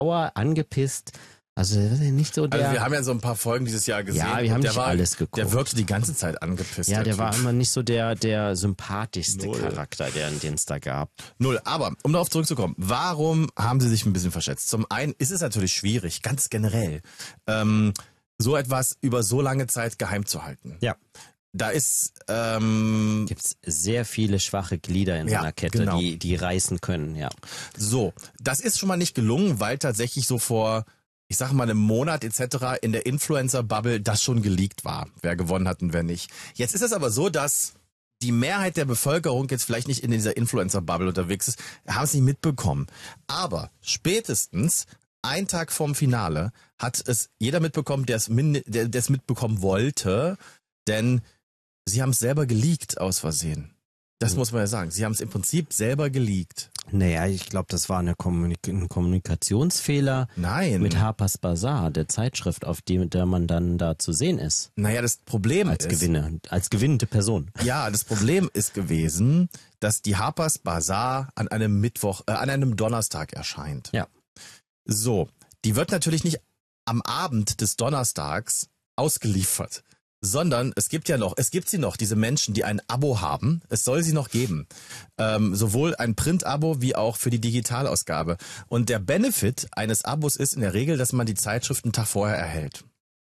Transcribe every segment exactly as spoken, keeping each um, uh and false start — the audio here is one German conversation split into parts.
sauer, angepisst. Also nicht so der... Also wir haben ja so ein paar Folgen dieses Jahr gesehen. Ja, wir haben nicht war, alles geguckt. Der wirkte die ganze Zeit angepisst. Ja, der, der war typ. immer nicht so der, der sympathischste Null. Charakter, der, den es da gab. Null. Aber, um darauf zurückzukommen, warum haben sie sich ein bisschen verschätzt? Zum einen ist es natürlich schwierig, ganz generell, ähm, so etwas über so lange Zeit geheim zu halten. Ja. Da ist... Ähm, Gibt's sehr viele schwache Glieder in so ja, einer Kette, genau. die, die reißen können, ja. So, das ist schon mal nicht gelungen, weil tatsächlich so vor... ich sage mal, im Monat et cetera in der Influencer-Bubble das schon geleakt war, wer gewonnen hat und wer nicht. Jetzt ist es aber so, dass die Mehrheit der Bevölkerung jetzt vielleicht nicht in dieser Influencer-Bubble unterwegs ist, haben es nicht mitbekommen. Aber spätestens ein Tag vorm Finale hat es jeder mitbekommen, der es min- der, der es mitbekommen wollte, denn sie haben es selber geleakt aus Versehen. Das muss man ja sagen. Sie haben es im Prinzip selber geleakt. Naja, ich glaube, das war eine Kommunik- ein Kommunikationsfehler Nein. mit Harper's Bazaar, der Zeitschrift, auf die, mit der man dann da zu sehen ist. Naja, das Problem Als ist... Gewinner, als gewinnende Person. Ja, das Problem ist gewesen, dass die Harper's Bazaar an einem Mittwoch, äh, an einem Donnerstag erscheint. Ja. So, die wird natürlich nicht am Abend des Donnerstags ausgeliefert, sondern es gibt ja noch, es gibt sie noch, diese Menschen, die ein Abo haben. Es soll sie noch geben. Ähm, sowohl ein Print-Abo wie auch für die Digitalausgabe. Und der Benefit eines Abos ist in der Regel, dass man die Zeitschrift einen Tag vorher erhält.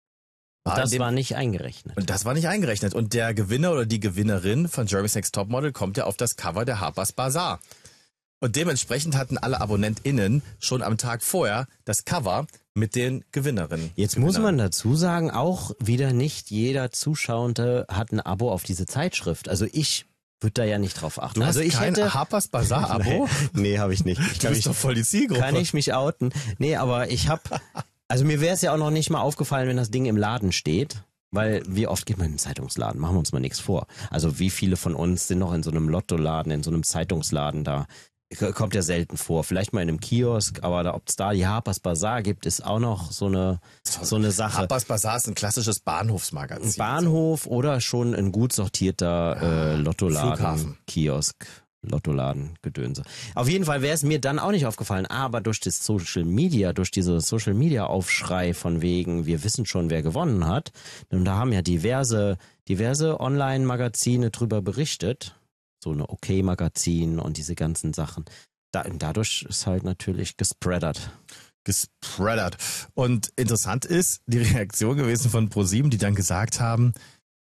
Und das dem, war nicht eingerechnet. Und das war nicht eingerechnet. Und der Gewinner oder die Gewinnerin von Jeremy's Next Topmodel kommt ja auf das Cover der Harper's Bazaar. Und dementsprechend hatten alle AbonnentInnen schon am Tag vorher das Cover mit den Gewinnerinnen. Jetzt muss man dazu sagen, auch wieder nicht jeder Zuschauende hat ein Abo auf diese Zeitschrift. Also ich würde da ja nicht drauf achten. Du also hast ich kein hätte Harper's Bazaar-Abo? nee, nee habe ich nicht. Ich Du glaub, bist ich, doch voll die Zielgruppe. Kann ich mich outen? Nee, aber ich habe, also mir wäre es ja auch noch nicht mal aufgefallen, wenn das Ding im Laden steht. Weil wie oft geht man in den Zeitungsladen? Machen wir uns mal nichts vor. Also wie viele von uns sind noch in so einem Lottoladen, in so einem Zeitungsladen da? Kommt ja selten vor. Vielleicht mal in einem Kiosk, aber ob es da die Harper's Bazaar gibt, ist auch noch so eine so eine Sache. Harper's Bazaar ist ein klassisches Bahnhofsmagazin. Ein Bahnhof oder schon ein gut sortierter äh, Lottoladen, Flughafen. Kiosk, Lottoladen, Gedönse. Auf jeden Fall wäre es mir dann auch nicht aufgefallen, aber durch das Social Media, durch diese Social Media Aufschrei von wegen, wir wissen schon, wer gewonnen hat, und da haben ja diverse diverse Online-Magazine drüber berichtet. So eine OK-Magazin und diese ganzen Sachen. Da, dadurch ist halt natürlich gespreadert. Gespreadert. Und interessant ist die Reaktion gewesen von ProSieben, die dann gesagt haben,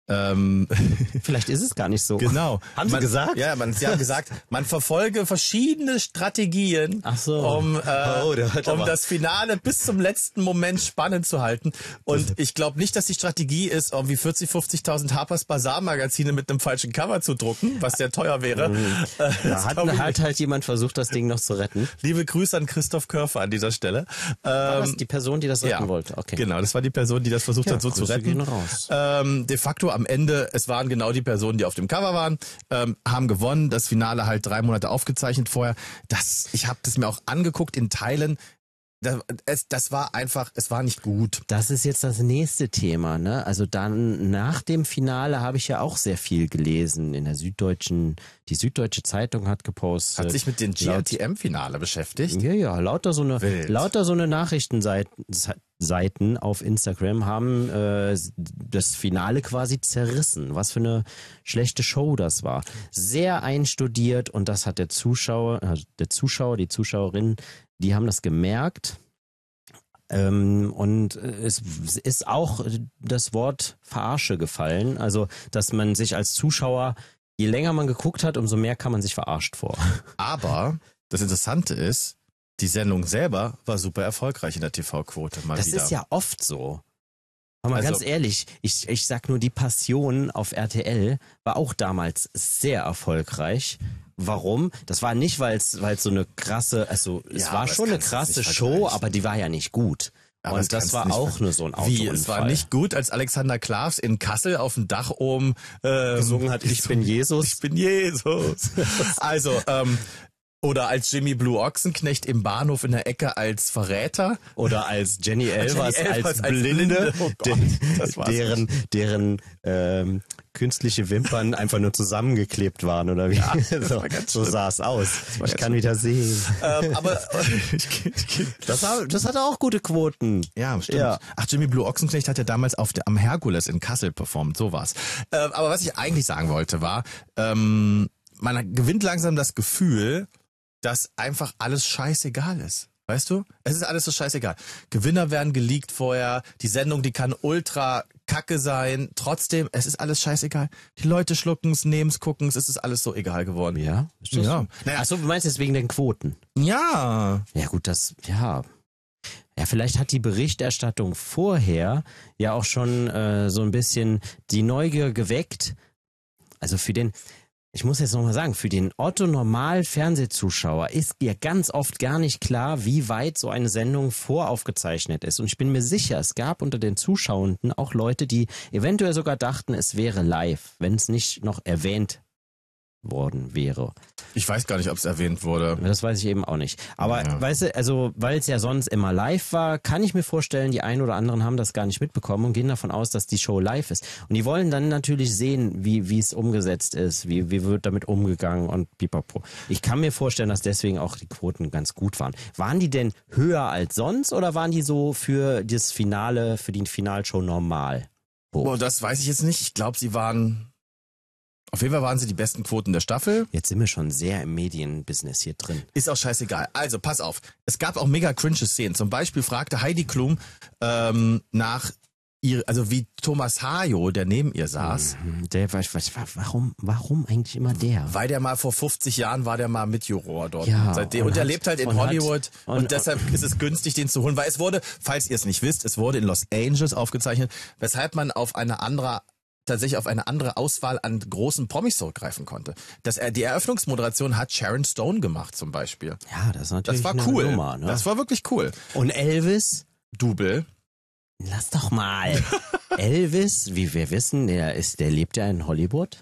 ähm, vielleicht ist es gar nicht so. Genau. Haben man, sie gesagt? Ja, man, sie haben gesagt, man verfolge verschiedene Strategien, Ach so. um, äh, oh, der hat um aber das Finale bis zum letzten Moment spannend zu halten. Und ich glaube nicht, dass die Strategie ist, irgendwie vierzig, fünfzigtausend Harper's Bazaar Magazine mit einem falschen Cover zu drucken, was sehr teuer wäre. Da hat, hat halt jemand versucht, das Ding noch zu retten. Liebe Grüße an Christoph Körfer an dieser Stelle. War das Ähm, die Person, die das retten ja, wollte? Okay. Genau, das war die Person, die das versucht Ja, hat, so zu Grüße retten. gehen raus. Ähm, de facto am Ende, es waren genau die Personen, die auf dem Cover waren, ähm, haben gewonnen. Das Finale halt drei Monate aufgezeichnet vorher. Das, ich habe das mir auch angeguckt in Teilen. Das, es, das war einfach, es war nicht gut. Das ist jetzt das nächste Thema, ne? Also dann nach dem Finale habe ich ja auch sehr viel gelesen in der Süddeutschen. Die Süddeutsche Zeitung hat gepostet. Hat sich mit dem G N T M-Finale beschäftigt. Ja, ja, lauter so eine, Wild. lauter so eine Nachrichtenseiten Seiten auf Instagram haben äh, das Finale quasi zerrissen. Was für eine schlechte Show das war. Sehr einstudiert und das hat der Zuschauer, also der Zuschauer, die Zuschauerin, die haben das gemerkt. Ähm, und es ist auch das Wort Verarsche gefallen. Also, dass man sich als Zuschauer, je länger man geguckt hat, umso mehr kann man sich verarscht vor. Aber das Interessante ist, die Sendung selber war super erfolgreich in der T V-Quote. Mal das wieder. ist ja oft so. Aber mal Also- ganz ehrlich, ich, ich sag nur, die Passion auf R T L war auch damals sehr erfolgreich. Warum? Das war nicht, weil es so eine krasse, also es Ja, war aber das schon eine kannst du krasse nicht Show, vergleichen. aber die war ja nicht gut. Aber das Und das kannst du war nicht auch ver- nur so ein Autounfall. Wie, es war nicht gut, als Alexander Klavs in Kassel auf dem Dach oben ähm, Gesungen hat, ich bin Jesus. Ich bin Jesus. Also, ähm, oder als Jimmy Blue Ochsenknecht im Bahnhof in der Ecke als Verräter. Oder als Jenny Elvers, Jenny Elvers als, als Blinde, Blinde. Oh Gott, de- das war's deren, deren ähm, künstliche Wimpern einfach nur zusammengeklebt waren, oder wie? Ja, so so sah es aus. Ich kann wieder sehen. Ähm, aber Das, das hatte auch gute Quoten. ja, stimmt. Ja. Ach, Jimmy Blue Ochsenknecht hat ja damals auf der, am Herkules in Kassel performt, so war's. Ähm, aber was ich eigentlich sagen wollte war, ähm, man gewinnt langsam das Gefühl, dass einfach alles scheißegal ist. Weißt du? Es ist alles so scheißegal. Gewinner werden geleakt vorher, die Sendung, die kann ultra kacke sein. Trotzdem, es ist alles scheißegal. Die Leute schlucken's, nehmen's, gucken's, es ist alles so egal geworden. Ja? Ist das Ja. so? Naja. Achso, du meinst jetzt wegen den Quoten? Ja. Ja gut, das, ja. Ja, vielleicht hat die Berichterstattung vorher ja auch schon äh, so ein bisschen die Neugier geweckt. Also für den, ich muss jetzt nochmal sagen, für den Otto-Normal-Fernsehzuschauer ist ja ganz oft gar nicht klar, wie weit so eine Sendung voraufgezeichnet ist. Und ich bin mir sicher, es gab unter den Zuschauenden auch Leute, die eventuell sogar dachten, es wäre live, wenn es nicht noch erwähnt worden wäre. Ich weiß gar nicht, ob es erwähnt wurde. Das weiß ich eben auch nicht. Aber Ja. weißt du, also weil es ja sonst immer live war, kann ich mir vorstellen, die einen oder anderen haben das gar nicht mitbekommen und gehen davon aus, dass die Show live ist. Und die wollen dann natürlich sehen, wie wie es umgesetzt ist, wie wie wird damit umgegangen und pipapo. Ich kann mir vorstellen, dass deswegen auch die Quoten ganz gut waren. Waren die denn höher als sonst oder waren die so für das Finale, für die Finalshow normal? hoch? Boah, das weiß ich jetzt nicht. Ich glaube, sie waren... Auf jeden Fall waren sie die besten Quoten der Staffel. Jetzt sind wir schon sehr im Medienbusiness hier drin. Ist auch scheißegal. Also, pass auf. Es gab auch mega cringe Szenen. Zum Beispiel fragte Heidi Klum ähm, nach ihr, also wie Thomas Hayo, der neben ihr saß. Der, was, was, warum, warum eigentlich immer der? Weil der mal vor fünfzig Jahren war der mal Mitjuror dort. Ja, Seitdem, und und, der hat- lebt halt in und hat- Hollywood. und, und- deshalb ist es günstig, den zu holen. Weil es wurde, falls ihr es nicht wisst, es wurde in Los Angeles aufgezeichnet, weshalb man auf eine andere tatsächlich auf eine andere Auswahl an großen Promis zurückgreifen konnte. Das, äh, die Eröffnungsmoderation hat Sharon Stone gemacht zum Beispiel. Ja, das ist natürlich Das war eine cool. Nummer, ne? Das war wirklich cool. Und Elvis? Double. Lass doch mal. Elvis, wie wir wissen, der ist, der lebt ja in Hollywood.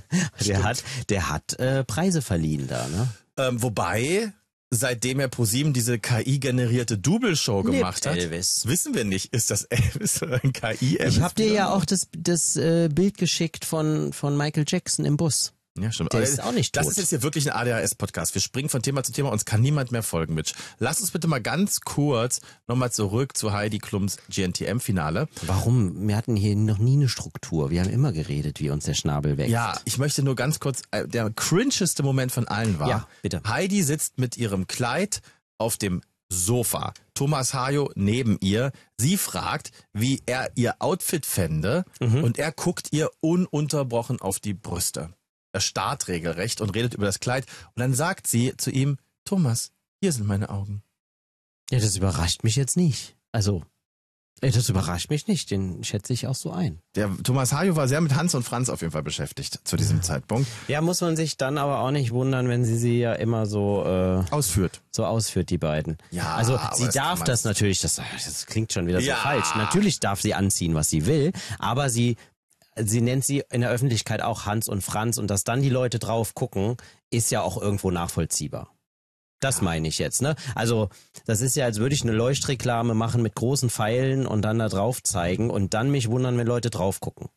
der hat, der hat äh, Preise verliehen da, ne? Ähm, wobei, seitdem er ProSieben diese K I-generierte Double-Show gemacht Lebt hat, Elvis. wissen wir nicht, ist das Elvis oder ein K I-Elvis? Ich hab dir ja auch das, das äh, Bild geschickt von, von Michael Jackson im Bus. Ja, stimmt. Der Aber ist auch nicht Das tot. ist jetzt hier wirklich ein A D H S-Podcast. Wir springen von Thema zu Thema, uns kann niemand mehr folgen, Mitch. Lass uns bitte mal ganz kurz nochmal zurück zu Heidi Klums G N T M-Finale. Warum? Wir hatten hier noch nie eine Struktur. Wir haben immer geredet, wie uns der Schnabel wächst. Ja, ich möchte nur ganz kurz, äh, der cringeste Moment von allen war, Ja, bitte. Heidi sitzt mit ihrem Kleid auf dem Sofa. Thomas Hayo neben ihr. Sie fragt, wie er ihr Outfit fände, Mhm. und er guckt ihr ununterbrochen auf die Brüste. Er starrt regelrecht und redet über das Kleid, und dann sagt sie zu ihm, Thomas, hier sind meine Augen. Ja, das überrascht mich jetzt nicht. Also, äh, das überrascht mich nicht. Den schätze ich auch so ein. Der Thomas Hayo war sehr mit Hans und Franz auf jeden Fall beschäftigt zu diesem Zeitpunkt. Ja, muss man sich dann aber auch nicht wundern, wenn sie sie ja immer so äh, Ausführt. so ausführt, die beiden. Ja, also aber sie das darf kann das man- natürlich, das, das klingt schon wieder so Ja. falsch. Natürlich darf sie anziehen, was sie will, aber sie, sie nennt sie in der Öffentlichkeit auch Hans und Franz, und dass dann die Leute drauf gucken, ist ja auch irgendwo nachvollziehbar. Das meine ich jetzt, ne? Also, das ist ja, als würde ich eine Leuchtreklame machen mit großen Pfeilen und dann da drauf zeigen und dann mich wundern, wenn Leute drauf gucken.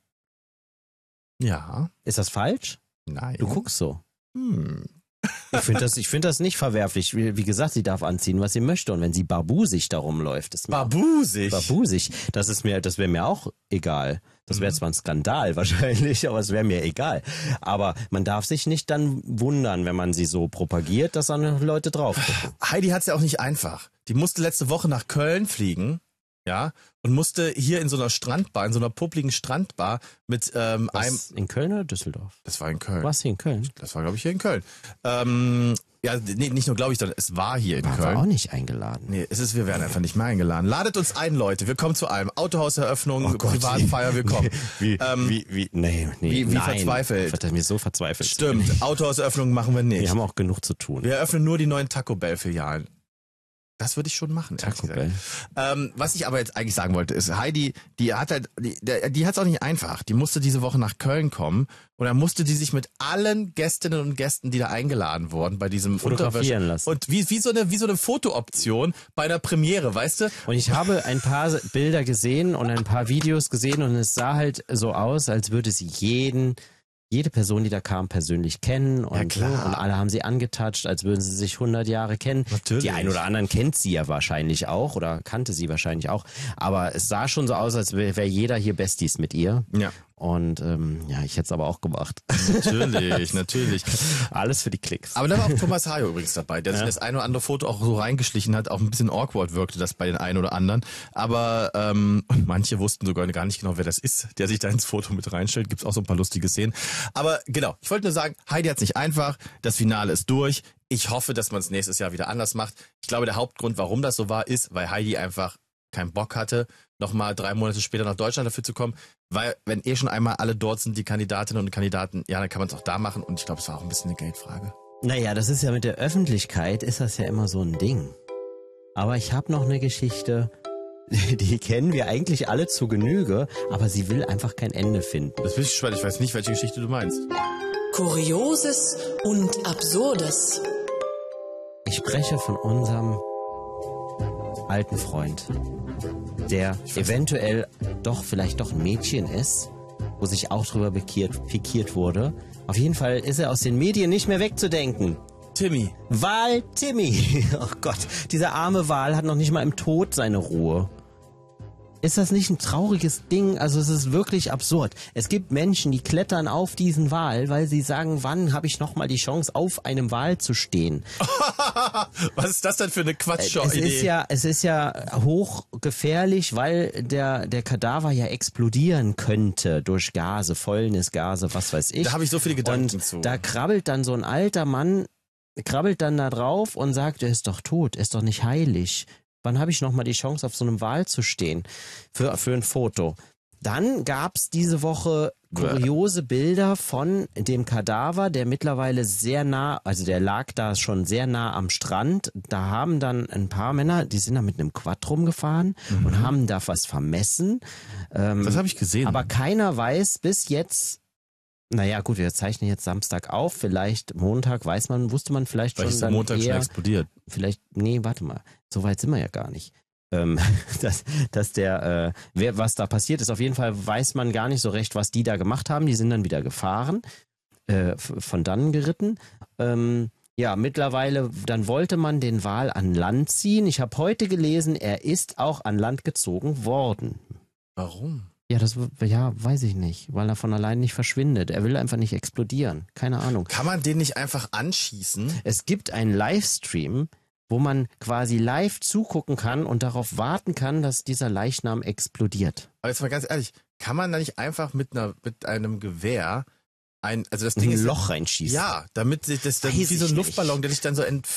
Ja, Ist das falsch? nein. Du guckst so. Hm. Ich finde das, ich finde das nicht verwerflich. Wie, wie gesagt, sie darf anziehen, was sie möchte. Und wenn sie barbusig darum läuft, ist mir Barbusig. barbusig. Das ist mir, das wäre mir auch egal. Das wäre zwar ein Skandal wahrscheinlich, aber es wäre mir egal. Aber man darf sich nicht dann wundern, wenn man sie so propagiert, dass dann Leute drauf gucken. Heidi hat's ja auch nicht einfach. Die musste letzte Woche nach Köln fliegen, ja, und musste hier in so einer Strandbar, in so einer publiken Strandbar mit ähm, einem... Was, in Köln oder Düsseldorf? Das war in Köln. Was hier in Köln? Das war, glaube ich, hier in Köln. Ähm, ja, nee, nicht nur glaube ich, sondern es war hier in War, war Köln. auch nicht eingeladen. Nee, es ist, wir werden einfach nicht mehr eingeladen. Ladet uns ein, Leute. Wir kommen zu allem. Autohauseröffnung, Oh Gott, Privatfeier, wir kommen. Wie, Ähm, wie, wie, nee, nee, wie- wie nein. verzweifelt. Wird er mir so verzweifelt. Stimmt, Autohauseröffnung machen wir nicht. Wir haben auch genug zu tun. Wir eröffnen nur die neuen Taco Bell Filialen. Das würde ich schon machen. Taco Bell. Ähm, was ich aber jetzt eigentlich sagen wollte, ist, Heidi, die hat halt, die, die hat es auch nicht einfach. Die musste diese Woche nach Köln kommen und dann musste die sich mit allen Gästinnen und Gästen, die da eingeladen wurden, bei diesem fotografieren lassen. Und wie, wie so eine, wie so eine Fotooption bei einer Premiere, weißt du? Und ich habe ein paar Bilder gesehen und ein paar Videos gesehen und es sah halt so aus, als würde sie jeden jede Person, die da kam, persönlich kennen und, ja, klar. So, und alle haben sie angetatscht, als würden sie sich hundert Jahre kennen. Natürlich. Die ein oder anderen kennt sie ja wahrscheinlich auch oder kannte sie wahrscheinlich auch, aber es sah schon so aus, als wäre wär jeder hier Besties mit ihr. Ja. Und ähm, ja, ich hätte es aber auch gemacht. Natürlich, natürlich. Alles für die Klicks. Aber da war auch Thomas Hayo übrigens dabei, der Ja. sich das ein oder andere Foto auch so reingeschlichen hat. Auch ein bisschen awkward wirkte das bei den einen oder anderen. Aber ähm, und manche wussten sogar gar nicht genau, wer das ist, der sich da ins Foto mit reinstellt. Gibt's auch so ein paar lustige Szenen. Aber genau, ich wollte nur sagen, Heidi hat's nicht einfach. Das Finale ist durch. Ich hoffe, dass man es nächstes Jahr wieder anders macht. Ich glaube, der Hauptgrund, warum das so war, ist, weil Heidi einfach keinen Bock hatte, nochmal drei Monate später nach Deutschland dafür zu kommen, weil wenn eh schon einmal alle dort sind, die Kandidatinnen und Kandidaten, ja, dann kann man es auch da machen und ich glaube, es war auch ein bisschen eine Geldfrage. Naja, das ist ja mit der Öffentlichkeit, ist das ja immer so ein Ding. Aber ich habe noch eine Geschichte, die kennen wir eigentlich alle zu Genüge, aber sie will einfach kein Ende finden. Das bin ich gespannt, ich weiß nicht, welche Geschichte du meinst. Kurioses und Absurdes. Ich spreche von unserem alten Freund, der eventuell doch vielleicht doch ein Mädchen ist, wo sich auch drüber pikiert, pikiert wurde. Auf jeden Fall ist er aus den Medien nicht mehr wegzudenken. Timmy. Wal Timmy. Oh Gott, dieser arme Wal hat noch nicht mal im Tod seine Ruhe. Ist das nicht ein trauriges Ding? Also es ist wirklich absurd. Es gibt Menschen, die klettern auf diesen Wal, weil sie sagen, wann habe ich noch mal die Chance, auf einem Wal zu stehen? Was ist das denn für eine Es Quatsch-Idee? ist ja, es ist ja hochgefährlich, weil der, der Kadaver ja explodieren könnte durch Gase, Fäulnisgase, was weiß ich. Da habe ich so viele Gedanken und zu. Da krabbelt dann so ein alter Mann, krabbelt dann da drauf und sagt, er ist doch tot, er ist doch nicht heilig. Wann habe ich noch mal die Chance, auf so einem Wal zu stehen für, für ein Foto? Dann gab's diese Woche kuriose Bilder von dem Kadaver, der mittlerweile sehr nah, also der lag da schon sehr nah am Strand. Da haben dann ein paar Männer, die sind da mit einem Quad rumgefahren mhm. und haben da was vermessen. Ähm, das habe ich gesehen. Aber keiner weiß bis jetzt, naja gut, wir zeichnen jetzt Samstag auf, vielleicht Montag weiß man, wusste man vielleicht, vielleicht schon ist der dann Montag eher, schon explodiert. Vielleicht, nee, warte mal, so weit sind wir ja gar nicht. Ähm, dass, dass der, äh, wer, was da passiert ist, auf jeden Fall weiß man gar nicht so recht, was die da gemacht haben. Die sind dann wieder gefahren, äh, von dannen geritten. Ähm, ja, mittlerweile, dann wollte man den Wal an Land ziehen. Ich habe heute gelesen, er ist auch an Land gezogen worden. Warum? Ja, das, ja, weiß ich nicht, weil er von allein nicht verschwindet. Er will einfach nicht explodieren. Keine Ahnung. Kann man den nicht einfach anschießen? Es gibt einen Livestream, wo man quasi live zugucken kann und darauf warten kann, dass dieser Leichnam explodiert. Aber jetzt mal ganz ehrlich, kann man da nicht einfach mit einer mit einem Gewehr ein, also das Ding ein ist, Loch reinschießen? Ja, damit sich das dann Weiß wie so ein ich Luftballon, nicht. der sich dann so ent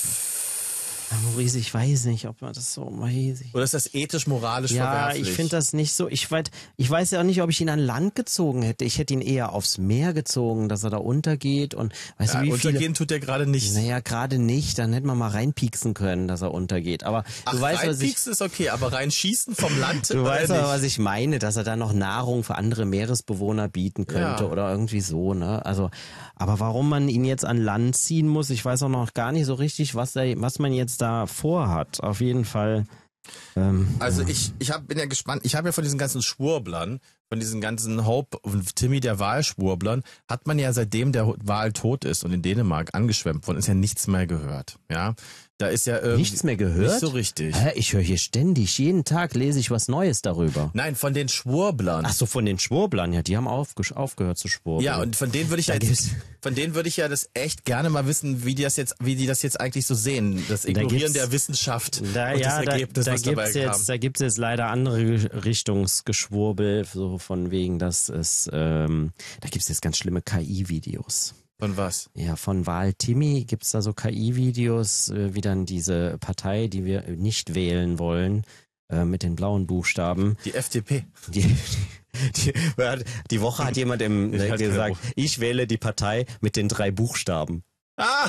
Maurice, ich weiß nicht, ob man das so weiß ich. Oder ist das ethisch, moralisch Ja, verwerflich? ich finde das nicht so. Ich weiß, ich weiß ja auch nicht, ob ich ihn an Land gezogen hätte. Ich hätte ihn eher aufs Meer gezogen, dass er da untergeht und weißt ja, du, wie untergehen viele. tut der gerade nicht. Naja, gerade nicht. Dann hätte man mal reinpieksen können, dass er untergeht. Aber Ach, du weißt, was ich. reinpieksen ist okay, aber reinschießen vom Land. Du oder weißt nicht? aber, was ich meine, dass er da noch Nahrung für andere Meeresbewohner bieten könnte Ja. oder irgendwie so, ne? Also, aber warum man ihn jetzt an Land ziehen muss, ich weiß auch noch gar nicht so richtig, was da, was man jetzt da vorhat. Auf jeden Fall. Ähm, Also ich, ich hab, bin ja gespannt. Ich habe ja von diesen ganzen Schwurblern, von diesen ganzen Hope und Timmy der Walschwurblern, hat man ja seitdem der Wal tot ist und in Dänemark angeschwemmt worden ist, ja nichts mehr gehört. Ja, da ist ja irgendwie Nichts mehr gehört? Nicht so richtig. Hä, ich höre hier ständig, jeden Tag lese ich was Neues darüber. Nein, von den Schwurblern. Ach so, von den Schwurblern, ja, die haben aufge- aufgehört zu schwurbeln. Ja, und von denen würde ich Da ja gibt's- jetzt, von denen würde ich ja das echt gerne mal wissen, wie die das jetzt, wie die das jetzt eigentlich so sehen. Das Ignorieren gibt's- der Wissenschaft Da, und ja, das Ergebnis, da, da was dabei gibt's kam. jetzt, da gibt's jetzt leider andere Ge- Richtungsgeschwurbel, so von wegen, dass es, ähm, da gibt's jetzt ganz schlimme K I-Videos. Von was? Ja, von Wal Timmy gibt's da so K I-Videos, äh, wie dann diese Partei, die wir nicht wählen wollen, äh, mit den blauen Buchstaben. Die F D P. Die, die, die Woche hat jemand im, Ich äh, halt keine gesagt, Buch- ich wähle die Partei mit den drei Buchstaben. Ah!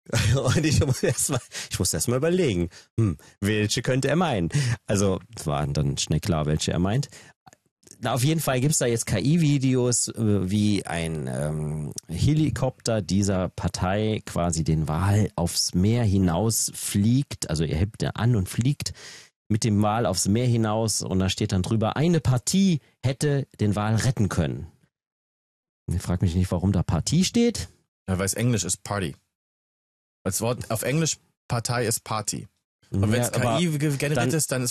Und ich muss erstmal, ich muss erst mal überlegen, hm, welche könnte er meinen? Also war dann schnell klar, welche er meint. Na, auf jeden Fall gibt's da jetzt K I-Videos, äh, wie ein ähm, Helikopter dieser Partei quasi den Wal aufs Meer hinaus fliegt. Also er hebt er an und fliegt mit dem Wal aufs Meer hinaus und da steht dann drüber, eine Partie hätte den Wal retten können. Ich frage mich nicht, warum da Partie steht. Ja, weil es Englisch ist Party. Als Wort auf Englisch Partei ist Party. Und wenn es Ja, K I generiert dann, ist, dann ist